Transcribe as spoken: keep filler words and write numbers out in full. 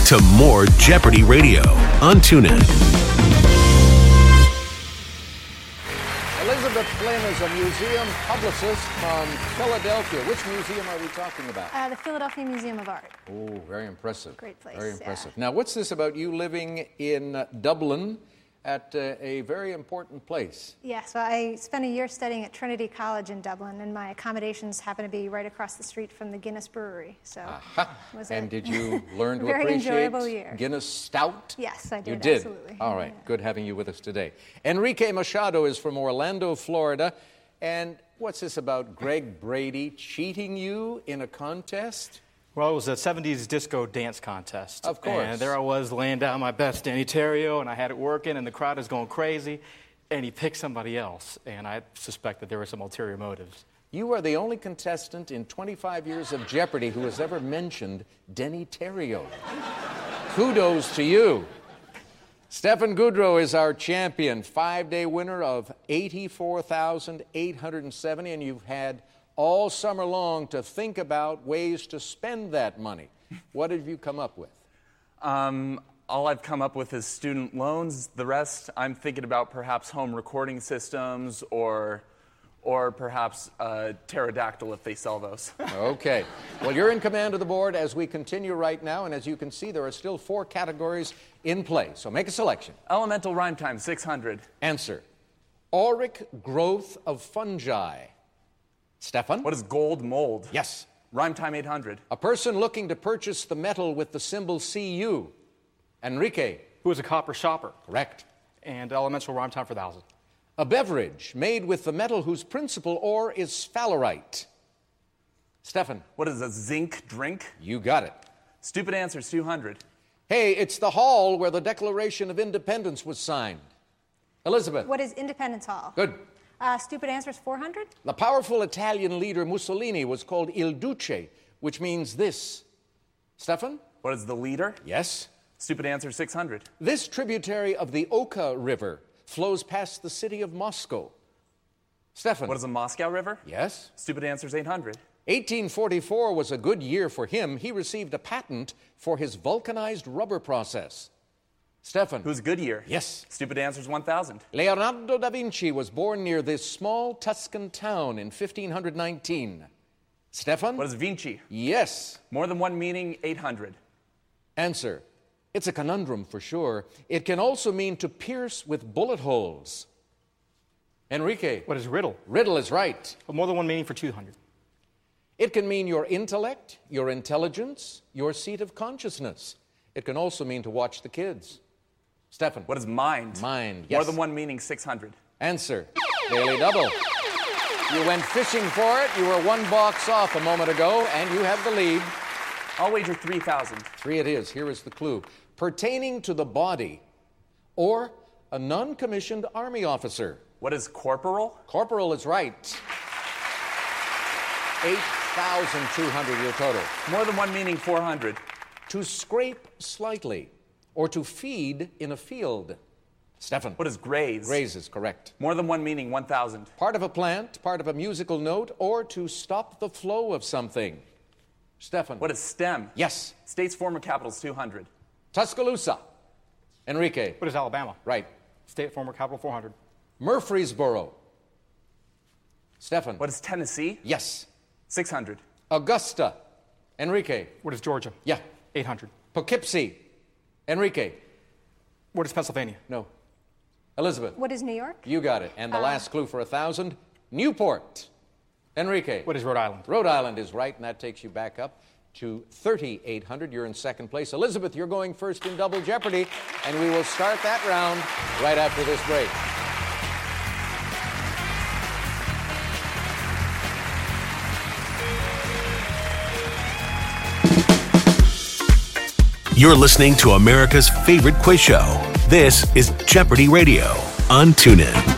to more Jeopardy Radio on TuneIn. Elizabeth Flynn is a museum publicist from Philadelphia. Which museum are we talking about? Uh, the Philadelphia Museum of Art. Oh, very impressive. Great place. Very impressive. Yeah. Now, what's this about you living in uh, Dublin at uh, a very important place? Yeah, so I spent a year studying at Trinity College in Dublin, and my accommodations happen to be right across the street from the Guinness Brewery. So, Aha. was And a did you learn to very appreciate enjoyable year. Guinness Stout? Yes, I did. You did? Absolutely. All right. Yeah. Good having you with us today. Enrique Machado is from Orlando, Florida. And what's this about Greg Brady cheating you in a contest? Well, it was a seventies disco dance contest. Of course. And there I was laying down my best Danny Terrio, and I had it working, and the crowd is going crazy. And he picked somebody else, and I suspect that there were some ulterior motives. You are the only contestant in twenty-five years of Jeopardy who has ever mentioned Denny Terrio. Kudos to you. Stefan Goudreau is our champion, five-day winner of eighty-four thousand eight hundred seventy, and you've had all summer long to think about ways to spend that money. What have you come up with? Um, all I've come up with is student loans. The rest, I'm thinking about perhaps home recording systems or, or perhaps uh, pterodactyl if they sell those. Okay. Well, you're in command of the board as we continue right now, and as you can see, there are still four categories in play. So make a selection. Elemental rhyme time, six hundred. Answer. Auric growth of fungi. Stefan? What is gold mold? Yes. Rhyme time, eight hundred. A person looking to purchase the metal with the symbol C U. Enrique? Who was a copper shopper. Correct. And elemental rhyme time for one thousand. A beverage made with the metal whose principal ore is sphalerite. Stefan? What is a zinc drink? You got it. Stupid answers, two hundred. Hey, it's the hall where the Declaration of Independence was signed. Elizabeth? What is Independence Hall? Good. Uh, stupid answers, four hundred? The powerful Italian leader Mussolini was called Il Duce, which means this. Stefan? What is the leader? Yes. Stupid answer, six hundred. This tributary of the Oka River flows past the city of Moscow. Stefan? What is a Moscow River? Yes. Stupid answers, eight hundred. eighteen forty-four was a good year for him. He received a patent for his vulcanized rubber process. Stefan? Who's Goodyear? Yes. Stupid answers, one thousand. Leonardo da Vinci was born near this small Tuscan town in fifteen nineteen. Stefan? What is Vinci? Yes. More than one meaning, eight hundred. Answer. It's a conundrum for sure. It can also mean to pierce with bullet holes. Enrique? What is riddle? Riddle is right. But more than one meaning for two hundred. It can mean your intellect, your intelligence, your seat of consciousness. It can also mean to watch the kids. Stefan? What is mind? Mind, yes. More than one meaning, six hundred. Answer. Daily double. You went fishing for it. You were one box off a moment ago, and you have the lead. I'll wager three thousand. Three it is. Here is the clue. Pertaining to the body or a non-commissioned army officer. What is corporal? Corporal is right. eight thousand two hundred your total. More than one meaning, four hundred. To scrape slightly or to feed in a field. Stefan? What is graze? Graze is correct. More than one meaning, one thousand. Part of a plant, part of a musical note, or to stop the flow of something. Stefan? What is stem? Yes. State's former capital is two hundred. Tuscaloosa. Enrique? What is Alabama? Right. State former capital, four hundred. Murfreesboro. Stefan? What is Tennessee? Yes. six hundred. Augusta. Enrique? What is Georgia? Yeah. eight hundred. Poughkeepsie. Enrique? What is Pennsylvania? No. Elizabeth? What is New York? You got it. And the Uh, last clue for a thousand, Newport. Enrique? What is Rhode Island? Rhode Island is right, and that takes you back up to thirty-eight hundred. You're in second place. Elizabeth, you're going first in Double Jeopardy, and we will start that round right after this break. You're listening to America's favorite quiz show. This is Jeopardy Radio on TuneIn.